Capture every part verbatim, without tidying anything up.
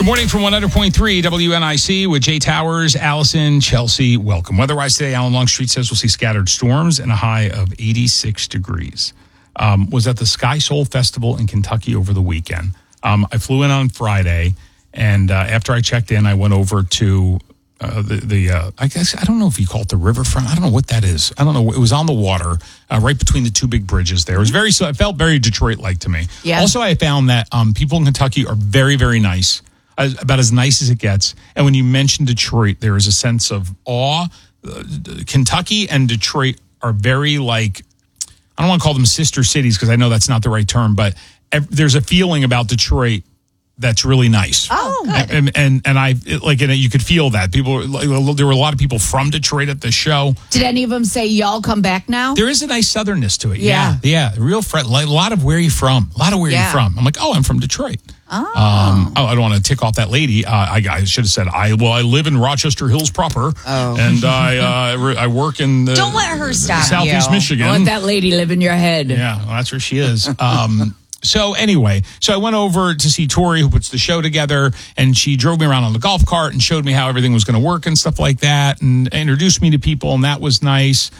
Good morning from one hundred point three W N I C with Jay Towers, Allison, Chelsea. Welcome. Weather-wise today, Alan Longstreet says we'll see scattered storms and a high of eighty-six degrees. Um, was at the Sky Soul Festival in Kentucky over the weekend. Um, I flew in on Friday, and uh, after I checked in, I went over to uh, the, the uh, I guess, I don't know if you call it the riverfront. I don't know what that is. I don't know. It was on the water, uh, right between the two big bridges there. It was very, so it felt very Detroit-like to me. Yeah. Also, I found that um, people in Kentucky are very, very nice. As, about as nice as it gets. And when you mention Detroit, there is a sense of awe. Uh, Kentucky and Detroit are very like, I don't want to call them sister cities because I know that's not the right term, but ev- there's a feeling about Detroit that's really nice. Oh, good. And and, and I it, like and you could feel that people like, there were a lot of people from Detroit at the show. Did any of them say y'all come back now? There is a nice southernness to it. Yeah, yeah, yeah real friend. Like, a lot of where you from. A lot of where yeah. you from. I'm like, oh, I'm from Detroit. Oh. Um, oh, I don't want to tick off that lady. Uh, I, I should have said, I well, I live in Rochester Hills proper, oh. and I uh, re- I work in the, don't let her stop Southeast you. Michigan. Don't let that lady live in your head. Yeah, well, that's where she is. Um, so anyway, so I went over to see Tori, who puts the show together, and she drove me around on the golf cart and showed me how everything was going to work and stuff like that, and introduced me to people, and that was nice.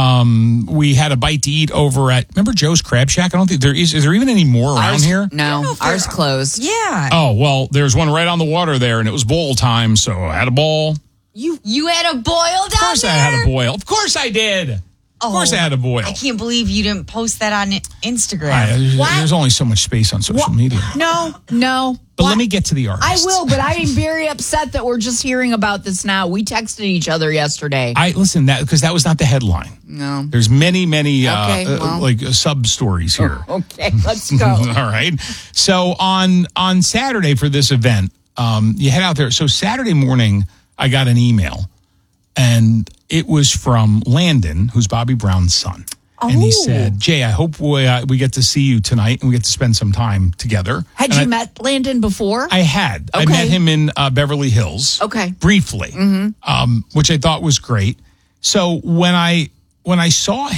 Um, we had a bite to eat over at, remember Joe's Crab Shack? I don't think there is, is there even any more around ours, here? No, ours closed. Yeah. Oh, well, there's one right on the water there, and it was boil time, so I had a bowl. You you had a boil down there? Of course I had a boil. Of course I did. Of Oh, course I had a boil. I can't believe you didn't post that on Instagram. I, there's, What? there's only so much space on social What? media. No, no. But What? let me get to the I artists. will, but I am very upset that we're just hearing about this now. We texted each other yesterday. I listen that because that was not the headline. No. There's many, many uh, Okay, uh, well. like uh, sub stories here. Okay, let's go. All right. So on on Saturday for this event, um, you head out there. So Saturday morning, I got an email, and it was from Landon, who's Bobby Brown's son. And he Oh. said, Jay, I hope we, uh, we get to see you tonight and we get to spend some time together. Had And you I, met Landon before? I had. I Okay. met him in uh, Beverly Hills. Okay. Briefly, um, which I thought was great. So when I when I saw